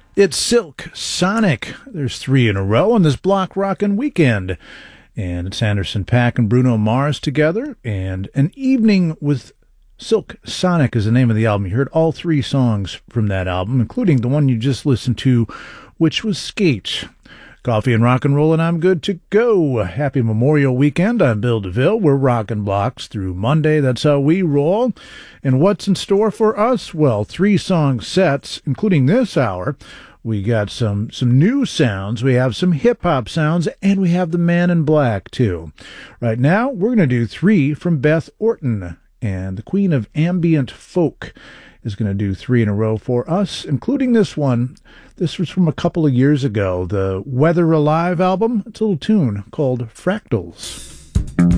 It's Silk Sonic. There's three in a row on this block rockin' weekend. And it's Anderson .Paak and Bruno Mars together. And An Evening with Silk Sonic is the name of the album. You heard all three songs from that album, including the one you just listened to, which was Skate. Coffee and rock and roll, and I'm good to go. Happy Memorial Weekend. I'm Bill DeVille. We're rocking blocks through Monday. That's how we roll. And what's in store for us? Well, 3-song sets, including this hour. We got some new sounds. We have some hip-hop sounds, and we have the Man in Black, too. Right now, we're going to do 3 from Beth Orton, and the queen of ambient folk is going to do 3 in a row for us, including this one. This was from a couple of years ago, the Weather Alive album. It's a little tune called Fractals.